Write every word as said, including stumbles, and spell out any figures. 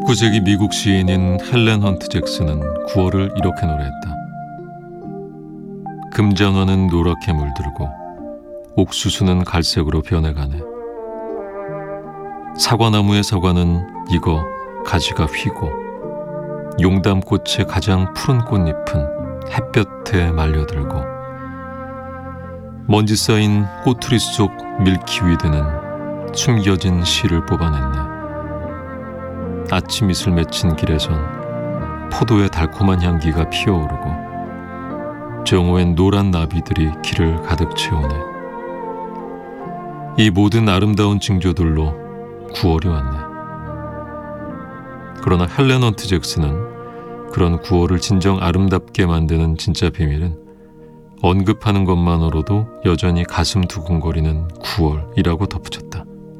십구 세기 미국 시인인 헬렌 헌트 잭슨은 구월을 이렇게 노래했다. 금장어는 노랗게 물들고 옥수수는 갈색으로 변해가네. 사과나무의 사과는 익어 가지가 휘고 용담꽃의 가장 푸른 꽃잎은 햇볕에 말려들고 먼지 쌓인 꼬투리 속 밀키위드는 숨겨진 시를 뽑아냈네. 아침 이슬 맺힌 길에선 포도의 달콤한 향기가 피어오르고 정오엔 노란 나비들이 길을 가득 채우네. 이 모든 아름다운 징조들로 구월이 왔네. 그러나 헬렌 헌트 잭슨은 그런 구월을 진정 아름답게 만드는 진짜 비밀은 언급하는 것만으로도 여전히 가슴 두근거리는 구월이라고 덧붙였다.